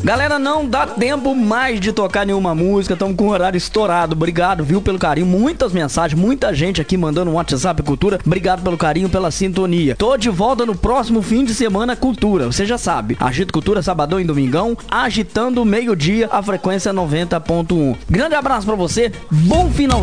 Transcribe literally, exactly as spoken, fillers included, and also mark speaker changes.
Speaker 1: Galera, não dá tempo mais de tocar nenhuma música, estamos com o horário estourado. Obrigado, viu, pelo carinho. Muitas mensagens, muita gente aqui mandando um WhatsApp Cultura. Obrigado pelo carinho, pela sintonia. Tô de volta no próximo fim de semana Cultura. Você já sabe, Agito Cultura, sabadão e domingão, agitando meio-dia, a frequência noventa ponto um. Grande abraço pra você, bom final